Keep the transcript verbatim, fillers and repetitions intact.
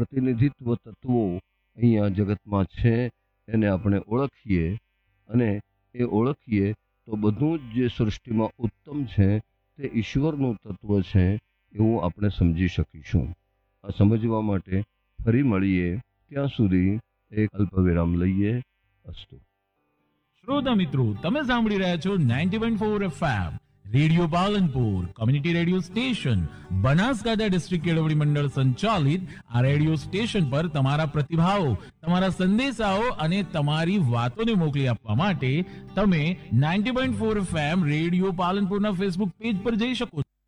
પ્રતિનિધિત્વ તત્વો અહીંયા જગતમાં છે એને આપણે ઓળખીએ અને એ ઓળખીએ તો બધું જ જે સૃષ્ટિમાં ઉત્તમ છે તે ઈશ્વરનું તત્વ છે એવું આપણે સમજી શકીશું. આ સમજવા માટે ફરી મળીએ, ત્યાં સુધી એક અલ્પવિરામ લઈએ. અસ્તુ. શ્રોતા મિત્રો, તમે સાંભળી રહ્યા છો ninety point four FM radio Palanpur community radio station Banaskantha district કેળવણી મંડળ સંચાલિત આ રેડિયો સ્ટેશન પર તમારા પ્રતિભાવો, તમારા સંદેશાઓ અને તમારી વાતોને મોકલી આપવા માટે તમે ninety point four FM radio પાલનપુરના Facebook page પર જઈ શકો છો.